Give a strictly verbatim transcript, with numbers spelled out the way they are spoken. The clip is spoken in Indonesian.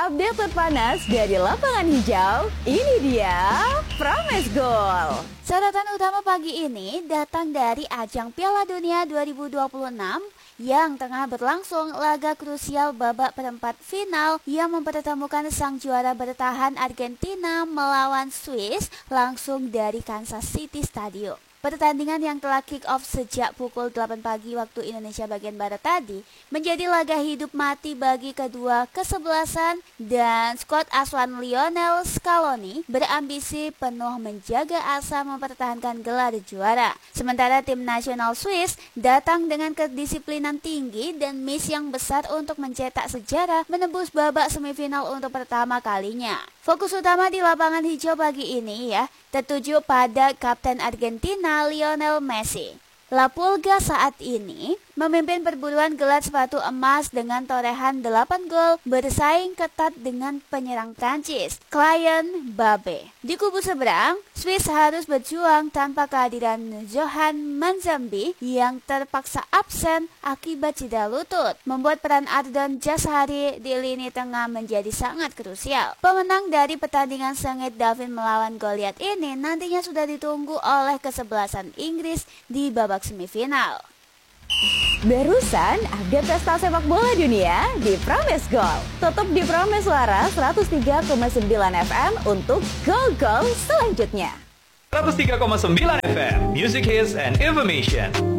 update terpanas dari lapangan hijau. Ini dia Promes Goal. Sorotan utama pagi ini datang dari ajang Piala Dunia dua ribu dua puluh enam yang tengah berlangsung. Laga krusial babak perempat final yang mempertemukan sang juara bertahan Argentina melawan Swiss langsung dari Kansas City Stadium. Pertandingan yang telah kick off sejak pukul delapan pagi waktu Indonesia bagian Barat tadi menjadi laga hidup mati bagi kedua kesebelasan, dan skuad asuhan Lionel Scaloni berambisi penuh menjaga asa mempertahankan gelar juara. Sementara tim nasional Swiss datang dengan kedisiplinan tinggi dan misi yang besar untuk mencetak sejarah menembus babak semifinal untuk pertama kalinya. Fokus utama di lapangan hijau pagi ini ya tertuju pada Kapten Argentina Lionel Messi. La Pulga saat ini memimpin perburuan gelar sepatu emas dengan torehan delapan gol, bersaing ketat dengan penyerang Prancis, Kylian Mbappe. Di kubu seberang, Swiss harus berjuang tanpa kehadiran Johan Manzambi yang terpaksa absen akibat cedera lutut, membuat peran Ardon Jashari di lini tengah menjadi sangat krusial. Pemenang dari pertandingan sengit David melawan Goliath ini nantinya sudah ditunggu oleh kesebelasan Inggris di babak semifinal. Barusan update pesta sepak bola dunia di Promes Goal. Tutup di Promes Suara seratus tiga koma sembilan F M untuk gol-gol selanjutnya. seratus tiga koma sembilan F M, Music Hits and Information.